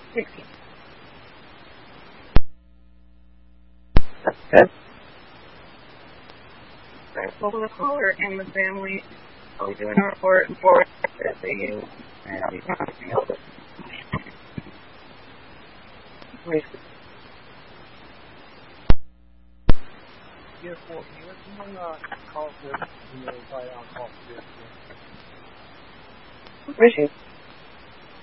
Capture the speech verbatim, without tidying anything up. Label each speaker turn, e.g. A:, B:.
A: sixteen. That's good. Right, well, the caller and the family, I'll be doing a report and forward to S A U, and I'll be contacting all this.
B: Yes, well, can you let someone uh, call this, you know, probably on call for this?
A: Where's she?